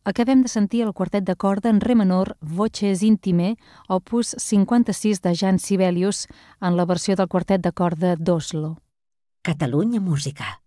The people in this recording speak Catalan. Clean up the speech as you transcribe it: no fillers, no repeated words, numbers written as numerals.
acabem de sentir el quartet de corda en re menor Voces Intime, opus 56 de Jan Sibelius, en la versió del quartet de corda d'Oslo. Catalunya Música.